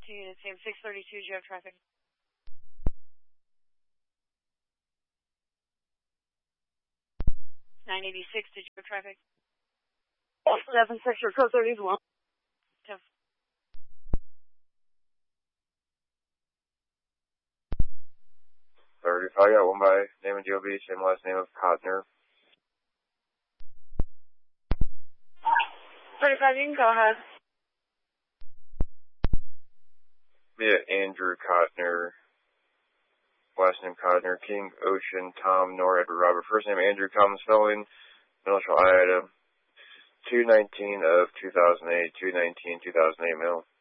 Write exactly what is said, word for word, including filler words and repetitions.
Two units, same six thirty-two, do you have traffic? nine eighty-six, did you have traffic? seven sector code thirty-one. Tough. thirty-five, got one by name and G O B, same last name of Codner. thirty-five, you can go ahead. Yeah, Andrew Codner. Last name Codner, King, Ocean, Tom, Nor, Edward, Robert. First name Andrew, common spelling, middle initial item, two nineteen of two thousand eight, two nineteen, two thousand eight mil.